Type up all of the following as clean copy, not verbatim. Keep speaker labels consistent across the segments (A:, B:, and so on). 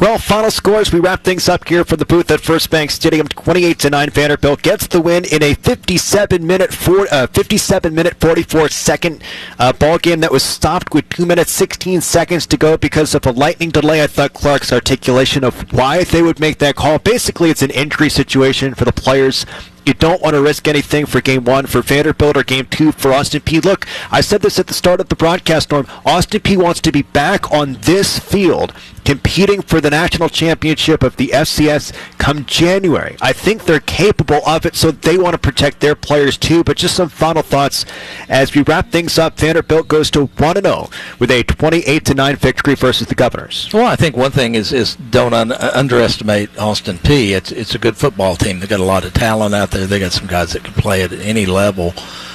A: Well, final scores. We wrap things up here for the booth at First Bank Stadium. 28-9. Vanderbilt gets the win in a 57-minute 44-second ball game that was stopped with 2 minutes 16 seconds to go because of a lightning delay. I thought Clark's articulation of why they would make that call. Basically, it's an injury situation for the players. You don't want to risk anything for Game 1 for Vanderbilt or Game 2 for Austin Peay. Look, I said this at the start of the broadcast, Norm. Austin Peay wants to be back on this field competing for the national championship of the FCS come January. I think they're capable of it, so they want to protect their players too. But just some final thoughts as we wrap things up. Vanderbilt goes to 1-0 with a 28-9 victory versus the Governors.
B: Well, I think one thing is don't underestimate Austin Peay. It's a good football team. They've got a lot of talent out there. They got some guys that can play at any level.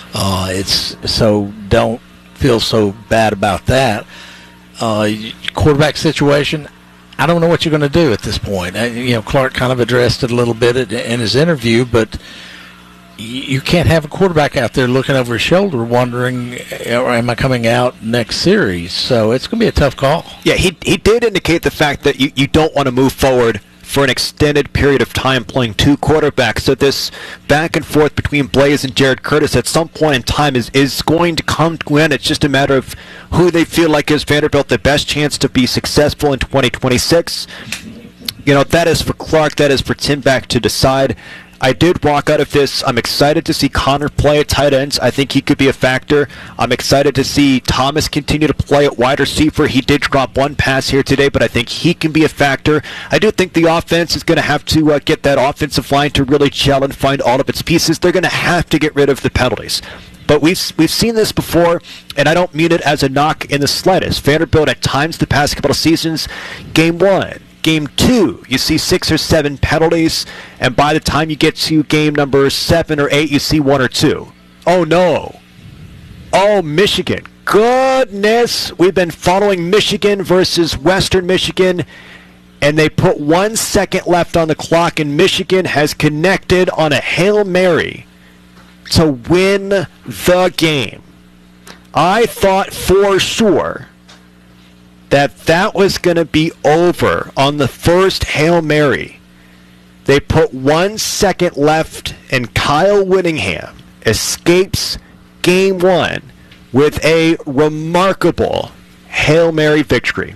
B: So don't feel so bad about that. Quarterback situation, I don't know what you're going to do at this point. Clark kind of addressed it a little bit in his interview, but you can't have a quarterback out there looking over his shoulder wondering, am I coming out next series? So it's going to be a tough call.
A: Yeah, he did indicate the fact that you don't want to move forward for an extended period of time playing two quarterbacks. So this back and forth between Blaze and Jared Curtis at some point in time is going to come to an end. It's just a matter of who they feel like gives Vanderbilt the best chance to be successful in 2026. That is for Clark, that is for Tim Beck to decide. I did walk out of this. I'm excited to see Connor play at tight ends. I think he could be a factor. I'm excited to see Thomas continue to play at wide receiver. He did drop one pass here today, but I think he can be a factor. I do think the offense is going to have to get that offensive line to really gel and find all of its pieces. They're going to have to get rid of the penalties. But we've seen this before, and I don't mean it as a knock in the slightest. Vanderbilt at times the past couple of seasons, Game 1. Game 2, you see 6 or 7 penalties, and by the time you get to game number 7 or 8, you see 1 or 2. Oh, no. Oh, Michigan. Goodness. We've been following Michigan versus Western Michigan, and they put 1 second left on the clock, and Michigan has connected on a Hail Mary to win the game. I thought for sure that was going to be over on the first Hail Mary. They put 1 second left, and Kyle Whittingham escapes Game 1 with a remarkable Hail Mary victory.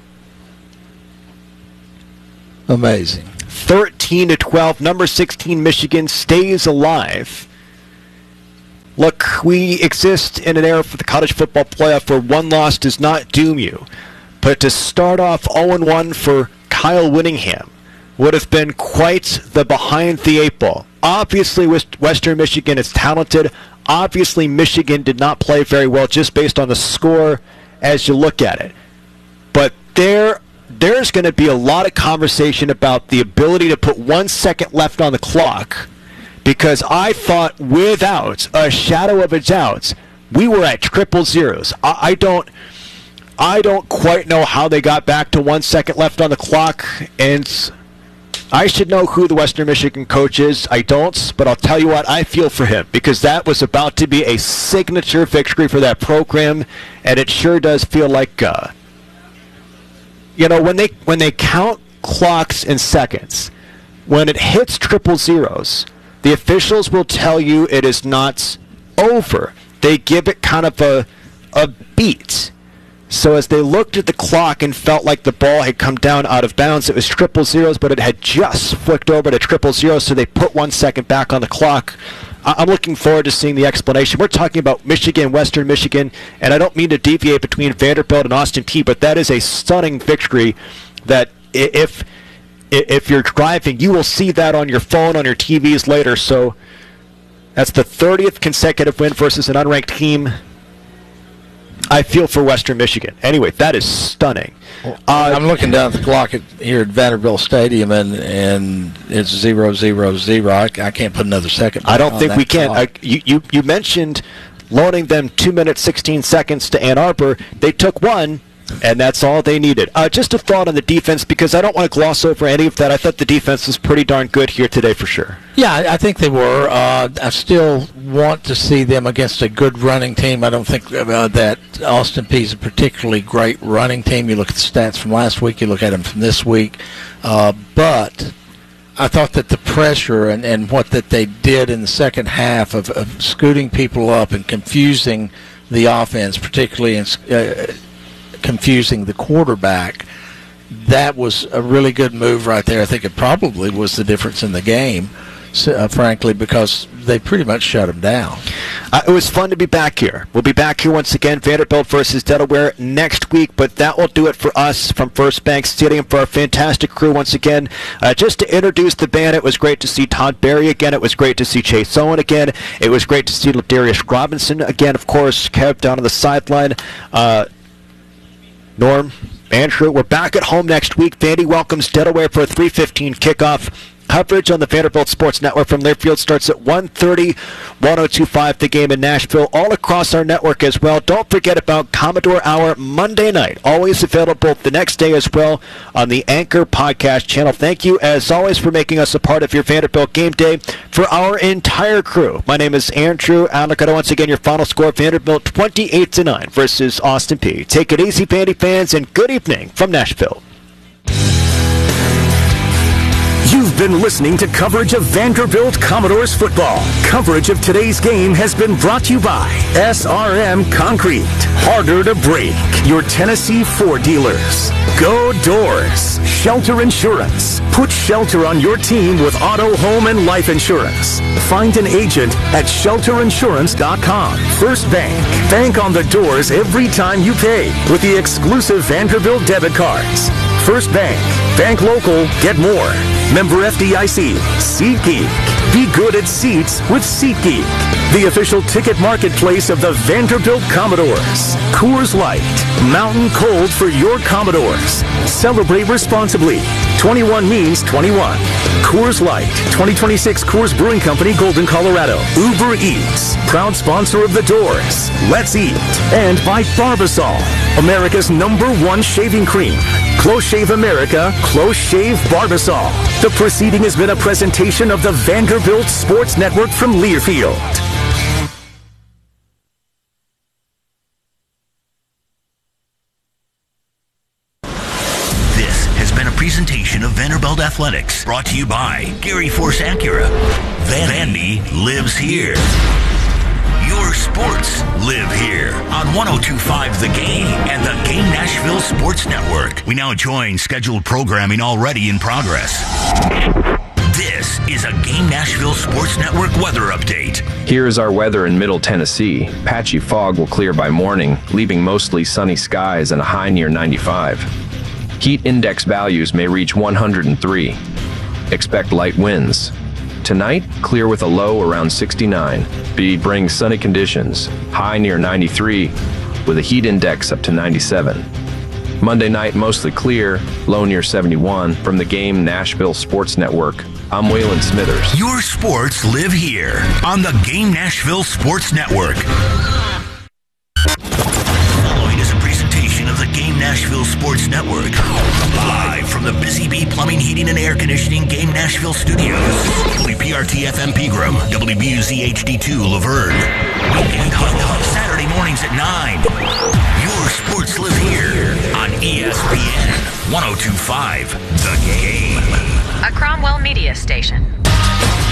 B: Amazing.
A: 13-12. Number 16 Michigan stays alive. Look, we exist in an era for the college football playoff where one loss does not doom you. But to start off 0-1 for Kyle Whittingham would have been quite the behind the eight ball. Obviously, Western Michigan is talented. Obviously, Michigan did not play very well just based on the score as you look at it. But there's going to be a lot of conversation about the ability to put 1 second left on the clock, because I thought without a shadow of a doubt we were at triple zeros. I don't quite know how they got back to 1 second left on the clock, and I should know who the Western Michigan coach is. I don't, but I'll tell you what, I feel for him, because that was about to be a signature victory for that program, and it sure does feel like, when they count clocks in seconds, when it hits triple zeros, the officials will tell you it is not over. They give it kind of a beat. So as they looked at the clock and felt like the ball had come down out of bounds, it was triple zeros, but it had just flicked over to triple zeros, so they put 1 second back on the clock. I'm looking forward to seeing the explanation. We're talking about Michigan, Western Michigan, and I don't mean to deviate between Vanderbilt and Austin Peay, but that is a stunning victory that if you're driving, you will see that on your phone, on your TVs later. So that's the 30th consecutive win versus an unranked team. I feel for Western Michigan. Anyway, that is stunning.
B: I'm looking down at the clock here at Vanderbilt Stadium, and it's 0-0-0. I can't put another second.
A: I don't think we can. You mentioned loaning them 2 minutes 16 seconds to Ann Arbor. They took one. And that's all they needed. Just a thought on the defense, because I don't want to gloss over any of that. I thought the defense was pretty darn good here today for sure.
B: Yeah, I think they were. I still want to see them against a good running team. I don't think that Austin Peay is a particularly great running team. You look at the stats from last week, you look at them from this week. But I thought that the pressure and what that they did in the second half of scooting people up and confusing the offense, particularly in confusing the quarterback, that was a really good move right there. I think it probably was the difference in the game, frankly, because they pretty much shut him down.
A: It was fun to be back here. We'll be back here once again, Vanderbilt versus Delaware next week, but that will do it for us from First Bank Stadium for our fantastic crew once again. Just to introduce the band, it was great to see Todd Berry again. It was great to see Chase Owen again. It was great to see Ladarius Robinson again, of course, Kev down on the sideline. Norm, Andrew, we're back at home next week. Vandy welcomes Delaware for a 3:15 kickoff. Coverage on the Vanderbilt Sports Network from Learfield starts at 1:30, 102.5 The Game in Nashville, all across our network as well. Don't forget about Commodore Hour Monday night, always available the next day as well on the Anchor Podcast channel. Thank you, as always, for making us a part of your Vanderbilt game day. For our entire crew, my name is Andrew Alicata. Once again, your final score, Vanderbilt 28-9 versus Austin Peay. Take it easy, Vandy fans, and good evening from Nashville.
C: You've been listening to coverage of Vanderbilt Commodores football. Coverage of today's game has been brought to you by SRM Concrete. Harder to break. Your Tennessee Ford dealers. Go Doors. Shelter Insurance. Put shelter on your team with auto, home, and life insurance. Find an agent at shelterinsurance.com. First Bank. Bank on the doors every time you pay with the exclusive Vanderbilt debit cards. First Bank. Bank local. Get more. Member FDIC. SeatGeek. Be good at seats with SeatGeek. The official ticket marketplace of the Vanderbilt Commodores. Coors Light. Mountain Cold for your Commodores. Celebrate responsibly. 21 means 21. Coors Light. 2026 Coors Brewing Company, Golden, Colorado. Uber Eats. Proud sponsor of the Doors. Let's eat. And by Barbasol. America's #1 shaving cream. Close Shave America, Close Shave Barbasol. The proceeding has been a presentation of the Vanderbilt Sports Network from Learfield.
D: This has been a presentation of Vanderbilt Athletics, brought to you by Gary Force Acura. Vandy lives here. Your sports live here on 102.5 The Game and the Game Nashville Sports Network. We now join scheduled programming already in progress. This is a Game Nashville Sports Network weather update.
E: Here is our weather in Middle Tennessee. Patchy fog will clear by morning, leaving mostly sunny skies and a high near 95. Heat index values may reach 103. Expect light winds. Tonight, clear with a low around 69. B brings sunny conditions, high near 93, with a heat index up to 97. Monday night, mostly clear, low near 71. From the Game Nashville Sports Network, I'm Waylon Smithers.
D: Your sports live here on the Game Nashville Sports Network. Following is a presentation of the Game Nashville Sports Network. Live from the Busy Bee Plumbing, Heating, and Air Conditioning Game Nashville Studios. WPRT FM Pegram, WBUZ HD2 Laverne. Weekend Hub, Saturday mornings at 9. Your sports live here on ESPN 102.5 The Game.
F: A Cromwell Media Station.